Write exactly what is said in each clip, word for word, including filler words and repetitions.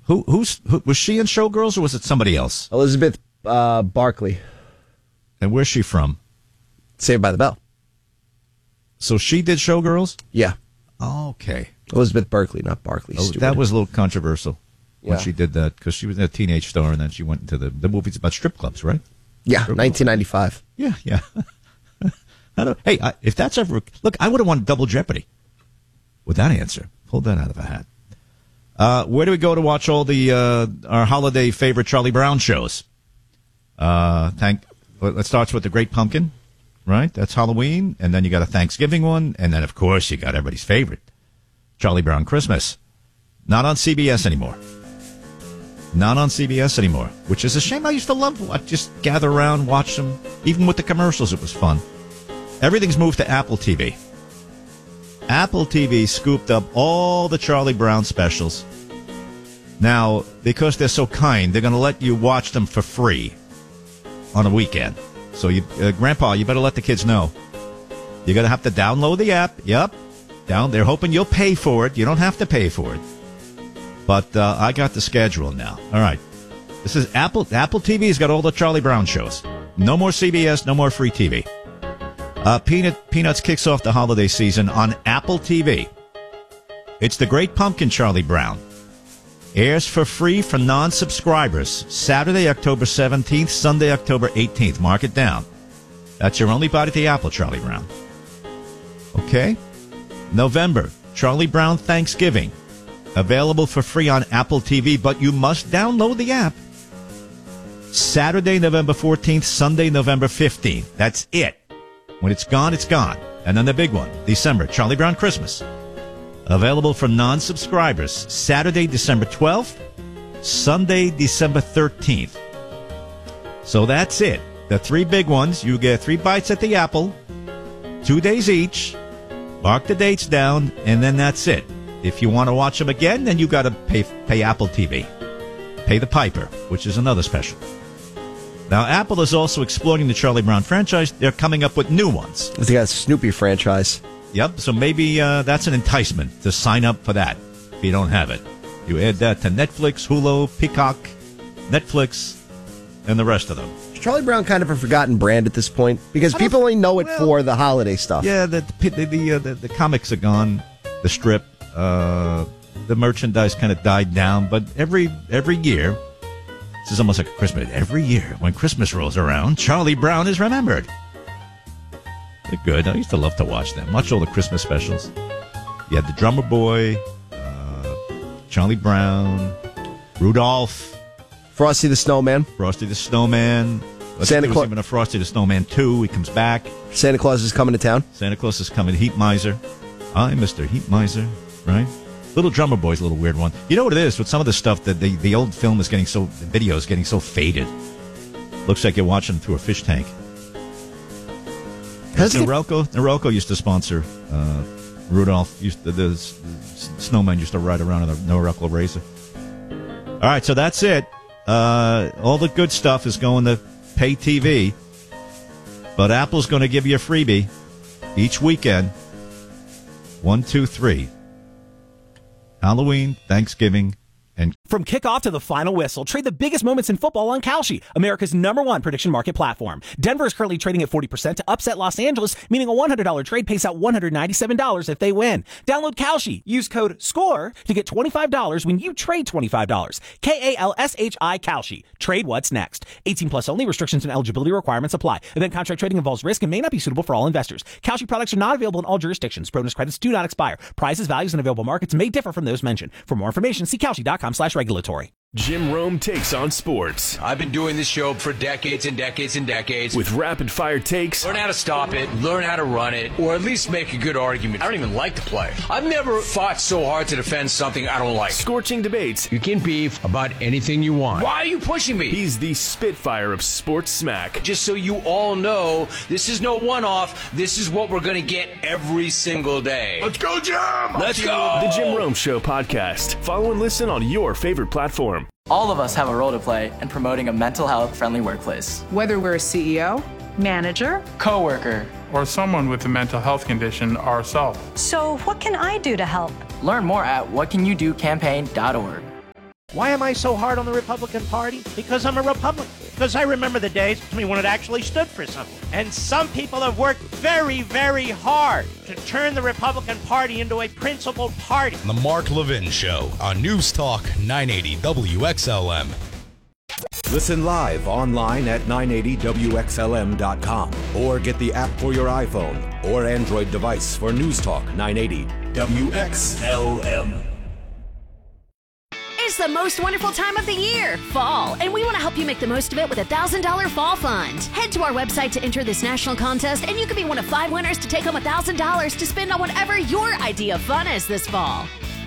Who who's who, was she in Showgirls or was it somebody else? Elizabeth uh, Barkley. And where's she from? Saved by the Bell. So she did Showgirls? Yeah. Oh, okay. Elizabeth Berkley, not Barkley. Oh, that was a little controversial when Yeah. she did that because she was a teenage star and then she went into the the movies about strip clubs, right? Yeah, nineteen ninety-five. Yeah, yeah. I don't, hey, I, if that's ever look, I would have won Double Jeopardy with that answer. Pulled that out of a hat. Uh, where do we go to watch all the uh, our holiday favorite Charlie Brown shows? Uh, thank. Let's start with the Great Pumpkin, right? That's Halloween, and then you got a Thanksgiving one, and then of course you got everybody's favorite, Charlie Brown Christmas. Not on C B S anymore. Not on C B S anymore, which is a shame. I used to love. I just gather around, watch them. Even with the commercials, it was fun. Everything's moved to Apple T V. Apple T V scooped up all the Charlie Brown specials. Now, because they're so kind, they're going to let you watch them for free on a weekend. So, you, uh, Grandpa, you better let the kids know. You're going to have to download the app. Yep. Down. They're hoping you'll pay for it. You don't have to pay for it. But uh, I got the schedule now. All right. This is Apple. Apple T V's got all the Charlie Brown shows. No more C B S, no more free T V. Uh, Peanut, Peanuts kicks off the holiday season on Apple T V. It's the Great Pumpkin Charlie Brown. Airs for free for non-subscribers. Saturday, October seventeenth, Sunday, October eighteenth. Mark it down. That's your only bite at the apple, Charlie Brown. Okay? November, Charlie Brown Thanksgiving. Available for free on Apple T V, but you must download the app. Saturday, November fourteenth, Sunday, November fifteenth. That's it. When it's gone, it's gone. And then the big one, December, Charlie Brown Christmas. Available for non-subscribers. Saturday, December twelfth, Sunday, December thirteenth. So that's it. The three big ones. You get three bites at the apple, two days each. Mark the dates down, and then that's it. If you want to watch them again, then you got to pay pay Apple T V. Pay the piper, which is another special. Now, Apple is also exploiting the Charlie Brown franchise. They're coming up with new ones. They got a Snoopy franchise. Yep, so maybe uh, that's an enticement to sign up for that if you don't have it. You add that to Netflix, Hulu, Peacock, Netflix, and the rest of them. Is Charlie Brown kind of a forgotten brand at this point? Because people only know it well, for the holiday stuff. Yeah, the the the, uh, the, the comics are gone, the strip, uh, the merchandise kind of died down. But every every year, this is almost like a Christmas. Every year, when Christmas rolls around, Charlie Brown is remembered. They're good. I used to love to watch them. Watch all the Christmas specials. You had the Drummer Boy, uh, Charlie Brown, Rudolph, Frosty the Snowman. Frosty the Snowman. Let's Santa Claus. Even a Frosty the Snowman two. He comes back. Santa Claus is coming to town. Santa Claus is coming. Heat Miser. I'm Mister Heat Miser. Right? Little Drummer Boy's a little weird one. You know what it is with some of the stuff that the, the old film is getting so, the video is getting so faded. Looks like you're watching through a fish tank. Norelco, Norelco used to sponsor uh, Rudolph. Used to, the, the snowman used to ride around on a Norelco razor. All right, so that's it. Uh, all the good stuff is going to pay T V, but Apple's going to give you a freebie each weekend. One, two, three. Halloween, Thanksgiving, and from kickoff to the final whistle, trade the biggest moments in football on Kalshi, America's number one prediction market platform. Denver is currently trading at forty percent to upset Los Angeles, meaning a one hundred dollars trade pays out one hundred ninety-seven dollars if they win. Download Kalshi. Use code SCORE to get twenty-five dollars when you trade twenty-five dollars. K A L S H I Kalshi. Trade what's next. eighteen plus only. Restrictions and eligibility requirements apply. Event contract trading involves risk and may not be suitable for all investors. Kalshi products are not available in all jurisdictions. Bonus credits do not expire. Prices, values, and available markets may differ from those mentioned. For more information, see Kalshi.com slash regulatory. Jim Rome takes on sports. I've been doing this show for decades and decades and decades. With rapid-fire takes. Learn how to stop it, learn how to run it, or at least make a good argument. I don't even like to play. I've never fought so hard to defend something I don't like. Scorching debates. You can beef about anything you want. Why are you pushing me? He's the Spitfire of sports smack. Just so you all know, this is no one-off. This is what we're going to get every single day. Let's go, Jim! Let's go! The Jim Rome Show podcast. Follow and listen on your favorite platform. All of us have a role to play in promoting a mental health friendly workplace. Whether we're a C E O, manager, coworker, or someone with a mental health condition ourselves. So what can I do to help? Learn more at what can you do campaign dot org. Why am I so hard on the Republican Party? Because I'm a Republican. Because I remember the days when it actually stood for something. And some people have worked very, very hard to turn the Republican Party into a principled party. The Mark Levin Show on News Talk nine eighty W X L M. Listen live online at nine eighty W X L M dot com or get the app for your iPhone or Android device for News Talk nine eighty W X L M. It's the most wonderful time of the year, fall, and we want to help you make the most of it with a one thousand dollars Fall Fund. Head to our website to enter this national contest, and you could be one of five winners to take home one thousand dollars to spend on whatever your idea of fun is this fall.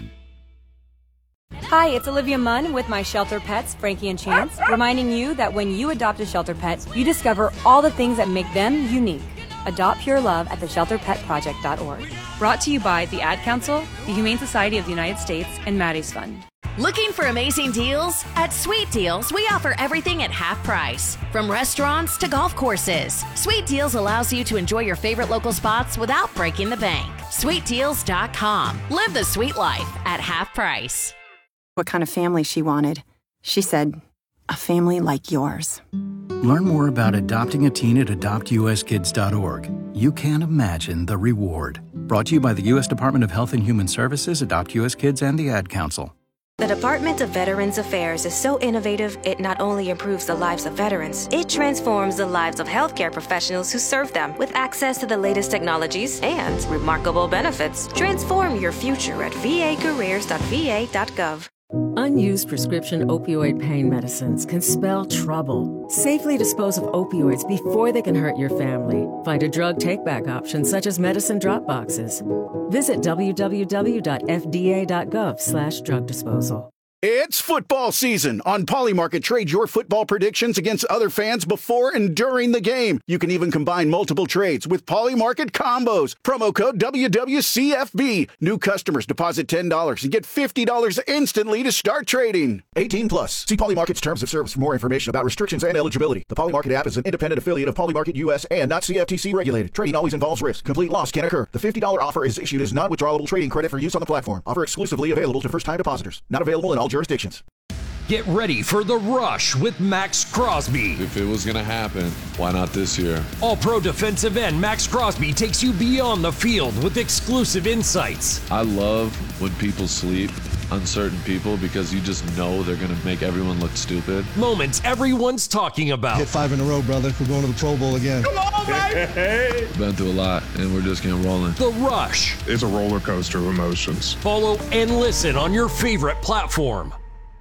Hi, it's Olivia Munn with my shelter pets, Frankie and Chance, reminding you that when you adopt a shelter pet, you discover all the things that make them unique. Adopt Pure Love at the shelter pet project dot org. Brought to you by the Ad Council, the Humane Society of the United States, and Maddie's Fund. Looking for amazing deals? At Sweet Deals, we offer everything at half price. From restaurants to golf courses, Sweet Deals allows you to enjoy your favorite local spots without breaking the bank. sweet deals dot com. Live the sweet life at half price. What kind of family she wanted. She said, a family like yours. Learn more about adopting a teen at adopt U S kids dot org. You can't imagine the reward. Brought to you by the U S Department of Health and Human Services, Adopt U S Kids, and the Ad Council. The Department of Veterans Affairs is so innovative, it not only improves the lives of veterans, it transforms the lives of healthcare professionals who serve them with access to the latest technologies and remarkable benefits. Transform your future at v a careers dot v a dot gov. Unused prescription opioid pain medicines can spell trouble. Safely dispose of opioids before they can hurt your family. Find a drug take-back option such as medicine drop boxes. Visit w w w dot f d a dot gov slash drug disposal. It's football season. On Polymarket, trade your football predictions against other fans before and during the game. You can even combine multiple trades with Polymarket combos. Promo code W W C F B. New customers deposit ten dollars and get fifty dollars instantly to start trading. eighteen plus. See Polymarket's terms of service for more information about restrictions and eligibility. The Polymarket app is an independent affiliate of Polymarket U S and not C F T C regulated. Trading always involves risk. Complete loss can occur. The fifty dollars offer is issued as non-withdrawable trading credit for use on the platform. Offer exclusively available to first-time depositors. Not available in all jurisdictions. Get ready for the rush with Max Crosby. If it was going to happen, why not this year? All-pro defensive end Max Crosby takes you beyond the field with exclusive insights. I love when people sleep on certain people because you just know they're going to make everyone look stupid. Moments everyone's talking about. Hit five in a row, brother. We're going to the Pro Bowl again. Come on, baby! We've been through a lot, and we're just getting rolling. The Rush. It's a roller coaster of emotions. Follow and listen on your favorite platform.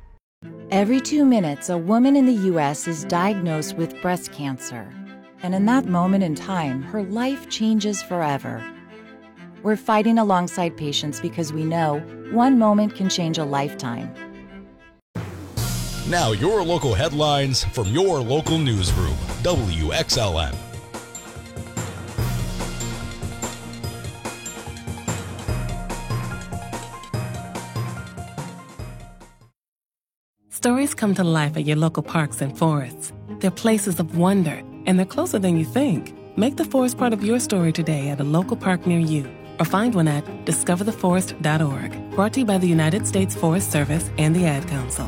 Every two minutes, a woman in the U S is diagnosed with breast cancer. And in that moment in time, her life changes forever. We're fighting alongside patients because we know one moment can change a lifetime. Now your local headlines from your local newsroom, W X L M. Stories come to life at your local parks and forests. They're places of wonder, and they're closer than you think. Make the forest part of your story today at a local park near you, or find one at discover the forest dot org. Brought to you by the United States Forest Service and the Ad Council.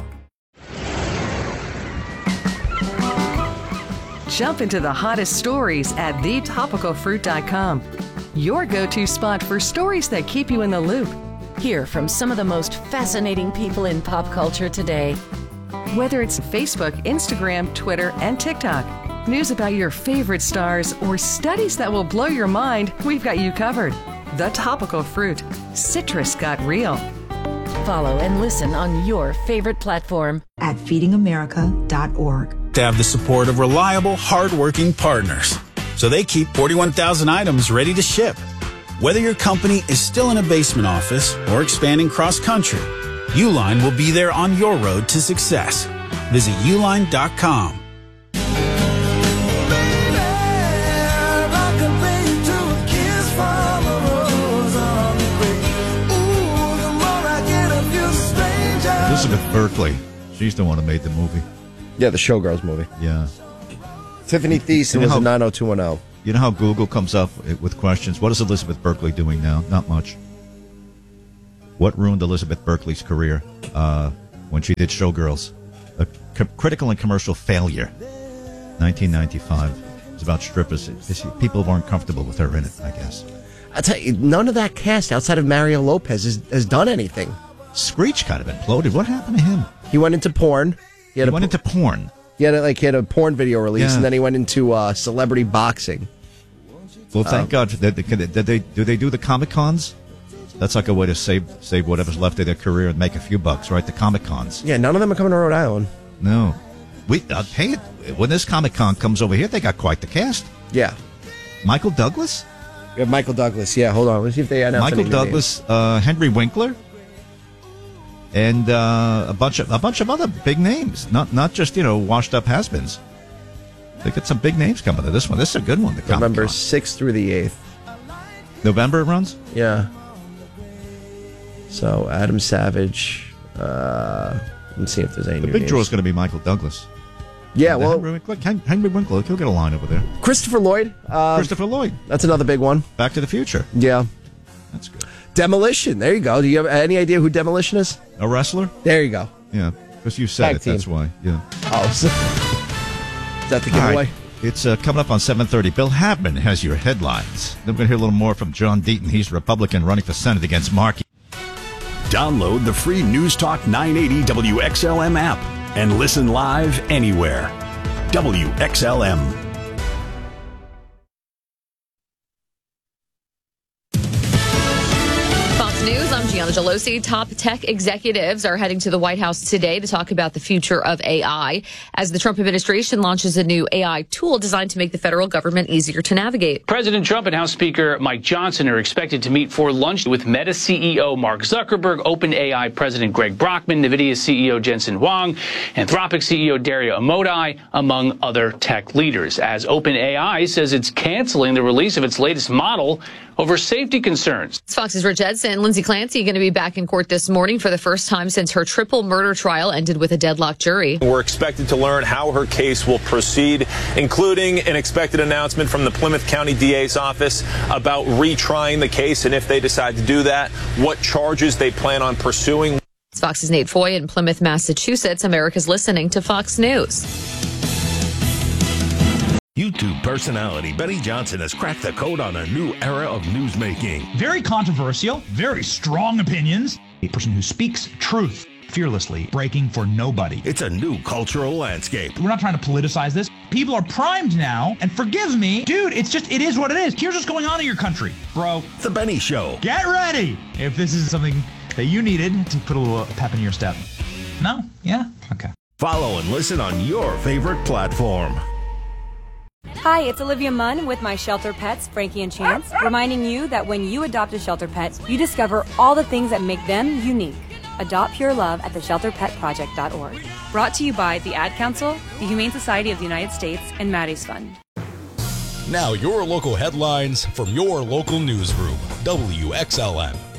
Jump into the hottest stories at the topical fruit dot com. Your go-to spot for stories that keep you in the loop. Hear from some of the most fascinating people in pop culture today. Whether it's Facebook, Instagram, Twitter, and TikTok, news about your favorite stars, or studies that will blow your mind, we've got you covered. The Topical Fruit. Citrus got real. Follow and listen on your favorite platform at feeding america dot org. To have the support of reliable, hardworking partners, so they keep forty-one thousand items ready to ship. Whether your company is still in a basement office or expanding cross-country, Uline will be there on your road to success. Visit uline dot com. Elizabeth Berkley. She's the one who made the movie. Yeah, the Showgirls movie. Yeah. Tiffany Thiessen was in nine oh two one oh. You know how Google comes up with questions? What is Elizabeth Berkley doing now? Not much. What ruined Elizabeth Berkley's career? Uh, when she did Showgirls. A c- critical and commercial failure. nineteen ninety-five. It was about strippers. It, it, people weren't comfortable with her in it, I guess. I'll tell you, none of that cast outside of Mario Lopez has, has done anything. Screech kind of imploded. What happened to him? He went into porn. He, he went po- into porn. He had a, like he had a porn video release, yeah. and then he went into uh, celebrity boxing. Well, thank um, God. Did they, did they do they do the Comic Cons? That's like a way to save save whatever's left of their career and make a few bucks, right? The Comic Cons. Yeah, none of them are coming to Rhode Island. No. We uh, hey, when this Comic Con comes over here, they got quite the cast. Yeah. Michael Douglas. We have Michael Douglas. Yeah, hold on. Let's see if they announce Michael Douglas, uh, Henry Winkler. And uh, a bunch of a bunch of other big names, not not just you know washed up has-beens. They got some big names coming to this one. This is a good one. The November sixth through the eighth. November it runs. Yeah. So Adam Savage. Uh, let's see if there's any. The new big names. draw is going to be Michael Douglas. Yeah, and well, Henry Winkler, Henry Winkler, he'll get a line over there. Christopher Lloyd. Uh, Christopher Lloyd. That's another big one. Back to the Future. Yeah. That's good. Demolition. There you go. Do you have any idea who Demolition is? A wrestler? There you go. Yeah, because you said Tag it. team. That's why. Yeah. Oh, so, is that the giveaway? Right. It's uh, coming up on seven thirty. Bill Habman has your headlines. Then we're going to hear a little more from John Deaton. He's a Republican running for Senate against Markey. Download the free News Talk nine eighty W X L M app and listen live anywhere. W X L M. News. I'm Gianna Gelosi. Top tech executives are heading to the White House today to talk about the future of A I as the Trump administration launches a new A I tool designed to make the federal government easier to navigate. President Trump and House Speaker Mike Johnson are expected to meet for lunch with Meta C E O Mark Zuckerberg, OpenAI President Greg Brockman, NVIDIA C E O Jensen Huang, Anthropic C E O Dario Amodei, among other tech leaders, as OpenAI says it's canceling the release of its latest model over safety concerns. It's Fox's Rich Edson. Lindsay Clancy going to be back in court this morning for the first time since her triple murder trial ended with a deadlocked jury. We're expected to learn how her case will proceed, including an expected announcement from the Plymouth County D A's office about retrying the case, and if they decide to do that, what charges they plan on pursuing. It's Fox's Nate Foy in Plymouth, Massachusetts. America's listening to Fox News. YouTube personality Benny Johnson has cracked the code on a new era of newsmaking. Very controversial, very strong opinions. A person who speaks truth fearlessly, breaking for nobody. It's a new cultural landscape. We're not trying to politicize this. People are primed now, and forgive me, dude, it's just, it is what it is. Here's what's going on in your country, bro. The Benny Show. Get ready if this is something that you needed to put a little pep in your step. No? Yeah? Okay. Follow and listen on your favorite platform. Hi, it's Olivia Munn with my shelter pets, Frankie and Chance, reminding you that when you adopt a shelter pet, you discover all the things that make them unique. Adopt pure love at the shelter pet project dot org. Brought to you by the Ad Council, the Humane Society of the United States, and Maddie's Fund. Now your local headlines from your local newsroom, W X L M.